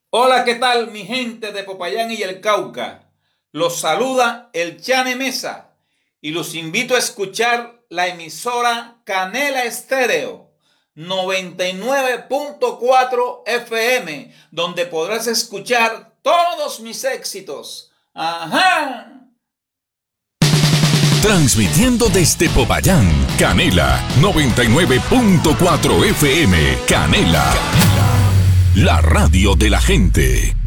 Hola, ¿qué tal mi gente de Popayán y el Cauca? Los saluda el Chane Mesa y los invito a escuchar la emisora Canela Estéreo 99.4 FM, donde podrás escuchar todos mis éxitos. ¡Ajá! Transmitiendo desde Popayán, Canela 99.4 FM, Canela, la radio de la gente.